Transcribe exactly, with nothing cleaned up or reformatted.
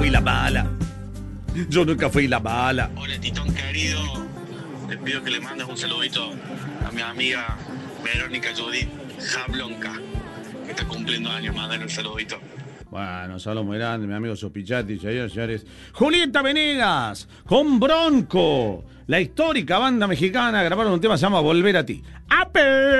fui la mala. Yo nunca fui la mala. Hola, Titón querido. Te pido que le mandes un saludito a mi amiga Verónica Judith Jablonka, que está cumpliendo años. Mándale un saludito. Bueno, saludo muy grande, mi amigo Sopichati, señores, señores. Julieta Venegas, con Bronco. La histórica banda mexicana grabaron un tema que se llama Volver a ti. ¡Ape!